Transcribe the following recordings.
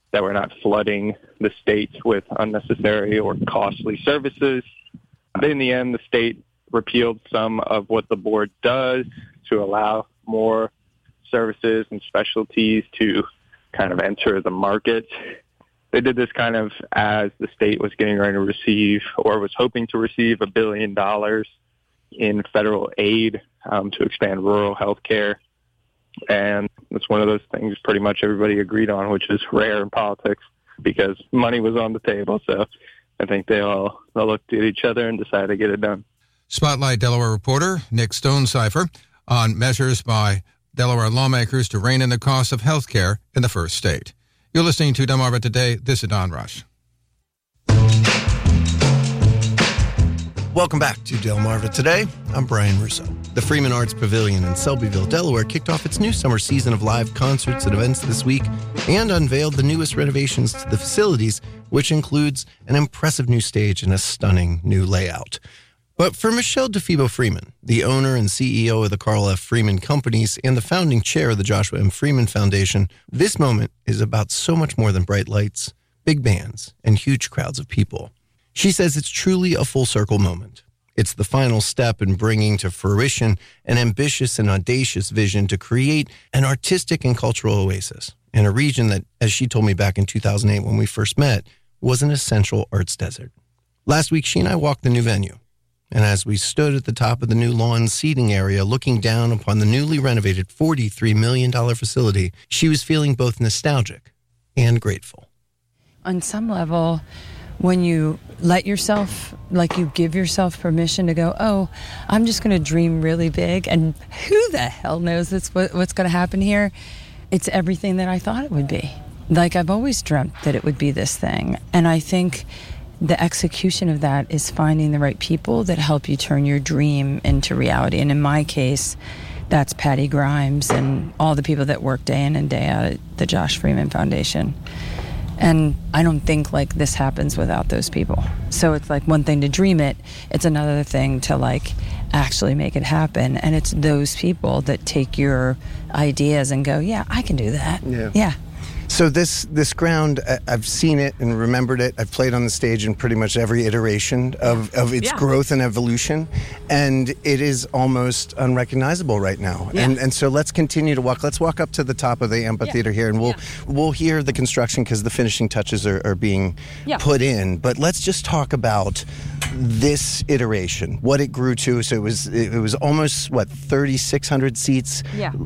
that we're not flooding the states with unnecessary or costly services. But in the end, the state repealed some of what the board does to allow more services and specialties to kind of enter the market. They did this kind of as the state was getting ready to receive, or was hoping to receive, $1 billion in federal aid to expand rural health care. And it's one of those things pretty much everybody agreed on, which is rare in politics because money was on the table. So I think they all looked at each other and decided to get it done. Spotlight Delaware reporter Nick Stonecipher on measures by Delaware lawmakers to rein in the cost of health care in the first state. You're listening to Delmarva Today. This is Don Rush. Welcome back to Delmarva Today. I'm Brian Russo. The Freeman Arts Pavilion in Selbyville, Delaware, kicked off its new summer season of live concerts and events this week and unveiled the newest renovations to the facilities, which includes an impressive new stage and a stunning new layout. But for Michelle DeFebo Freeman, the owner and CEO of the Carl F. Freeman Companies and the founding chair of the Joshua M. Freeman Foundation, this moment is about so much more than bright lights, big bands, and huge crowds of people. She says it's truly a full-circle moment. It's the final step in bringing to fruition an ambitious and audacious vision to create an artistic and cultural oasis in a region that, as she told me back in 2008 when we first met, was an essential arts desert. Last week, she and I walked the new venue. And as we stood at the top of the new lawn seating area looking down upon the newly renovated $43 million facility, she was feeling both nostalgic and grateful. On some level, when you let yourself, like you give yourself permission to go, oh, I'm just going to dream really big, and who the hell knows what's going to happen here? It's everything that I thought it would be. Like, I've always dreamt that it would be this thing. And I think the execution of that is finding the right people that help you turn your dream into reality. And in my case, that's Patty Grimes and all the people that work day in and day out at the Josh Freeman Foundation. And I don't think like this happens without those people. So it's like one thing to dream it, it's another thing to like actually make it happen. And it's those people that take your ideas and go, yeah, I can do that. Yeah. So this ground, I've seen it and remembered it. I've played on the stage in pretty much every iteration of its growth and evolution, and it is almost unrecognizable right now. Yeah. And so let's continue to walk. Let's walk up to the top of the amphitheater here, and we'll hear the construction because the finishing touches are being put in. But let's just talk about this iteration, what it grew to. So it was almost 3,600 seats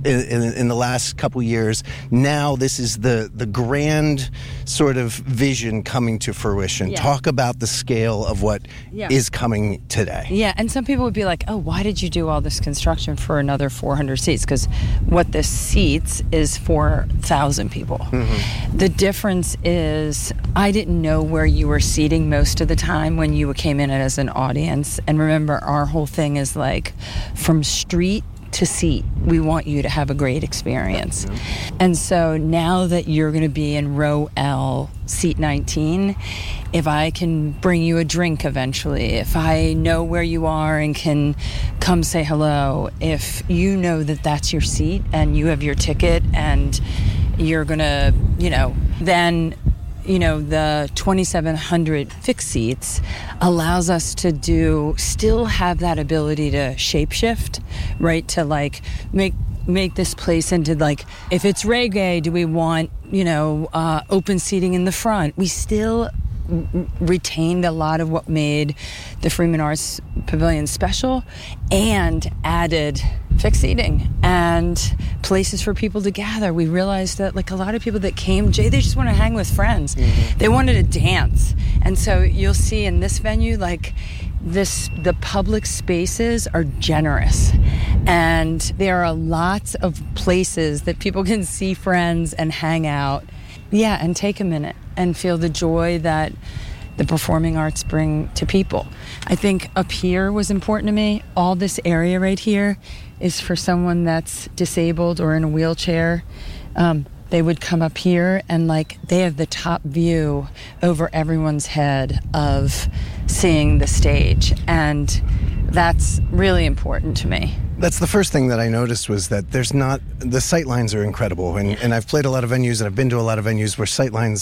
in the last couple years. Now this is the grand sort of vision coming to fruition. Yeah. Talk about the scale of what is coming today. Yeah, and some people would be like, oh, why did you do all this construction for another 400 seats? Because what this seats is 4,000 people. Mm-hmm. The difference is I didn't know where you were seating most of the time when you came in as an audience. And remember, our whole thing is like from street to seat, we want you to have a great experience. And so now that you're going to be in row L, seat 19, if I can bring you a drink eventually, if I know where you are and can come say hello, if you know that that's your seat and you have your ticket and you're going to, then the 2,700 fixed seats allows us to still have that ability to shapeshift, right? To like make this place into like, if it's reggae, do we want, open seating in the front? We still retained a lot of what made the Freeman Arts Pavilion special and added fixed seating and places for people to gather. We realized that like a lot of people that came, they just want to hang with friends. Mm-hmm. They wanted to dance. And so you'll see in this venue, like the public spaces are generous. And there are lots of places that people can see friends and hang out. Yeah, and take a minute and feel the joy that the performing arts bring to people. I think up here was important to me. All this area right here is for someone that's disabled or in a wheelchair. They would come up here and like they have the top view over everyone's head of seeing the stage. And that's really important to me. That's the first thing that I noticed was that the sight lines are incredible. And I've played a lot of venues and I've been to a lot of venues where sight lines